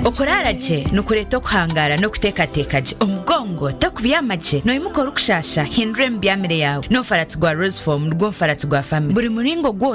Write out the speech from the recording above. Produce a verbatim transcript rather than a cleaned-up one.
okoraraje nukureto kuhangara no kutekatekaje omugongo takubiyamaje no imukora ukushasha hindure mbyamire yawe no faratsi gwa Rose Form rwo faratsi gwa family buri muringo gwo